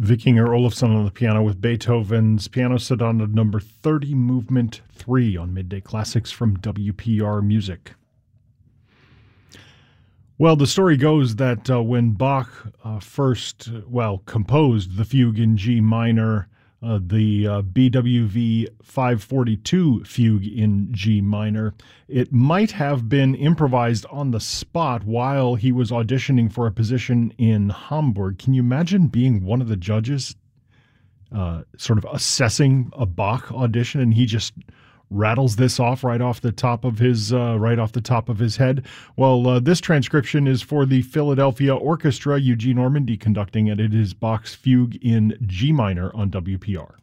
Vikinger Olofsson on the piano with Beethoven's Piano Sonata number 30, Movement 3 on Midday Classics from WPR Music. Well, the story goes that when Bach first composed the fugue in G minor, the BWV 542 fugue in G minor, it might have been improvised on the spot while he was auditioning for a position in Hamburg. Can you imagine being one of the judges sort of assessing a Bach audition, and he just rattles this off right off the top of his head? Well, this transcription is for the Philadelphia Orchestra, Eugene Ormandy conducting it. It is Bach's fugue in G minor on WPR.